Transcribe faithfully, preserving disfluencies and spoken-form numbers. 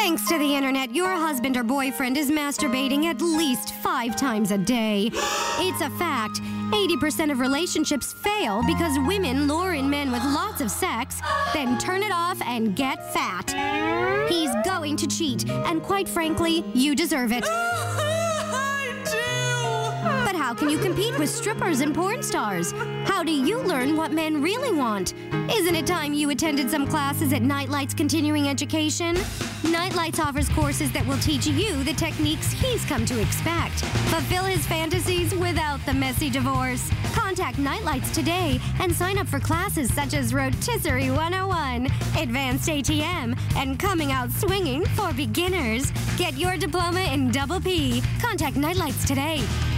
Thanks to the internet, your husband or boyfriend is masturbating at least five times a day. It's a fact. eighty percent of relationships fail because women lure in men with lots of sex, then turn it off and get fat. He's going to cheat, and quite frankly, you deserve it. I do! But how can you compete with strippers and porn stars? How do you learn what men really want? Isn't it time you attended some classes at Nightlight's Continuing Education? Nightlights offers courses that will teach you the techniques he's come to expect. Fulfill his fantasies without the messy divorce. Contact Nightlights today and sign up for classes such as Rotisserie one oh one, Advanced A T M, and Coming Out Swinging for beginners. Get your diploma in Double P. Contact Nightlights today.